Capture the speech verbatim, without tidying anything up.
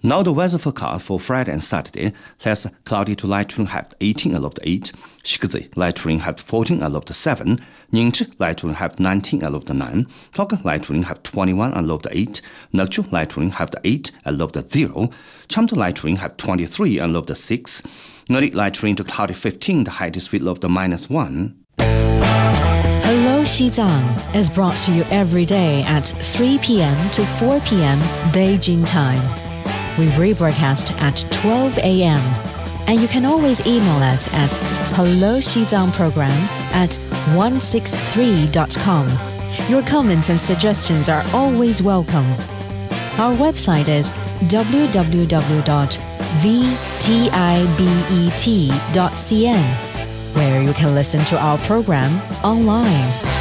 Now the weather forecast for Friday and Saturday has cloudy to light rain have eighteen and low to eight, Shigzi light rain have fourteen and low to seven, Ningzhi light rain have nineteen and low to nine, Toga light rain have twenty-one and low to eight, Nagchu light rain have eight and low to zero, Chamtu light rain have twenty-three and low to six, Ngari light rain to cloudy fifteen, the height is feet low to minus one. Hello Xizang is brought to you every day at three p.m. to four p.m. Beijing time. We rebroadcast at twelve a.m. and you can always email us at hello xizang program at one sixty-three dot com. Your comments and suggestions are always welcome. Our website is w w w dot v tibet dot c n, where you can listen to our program online.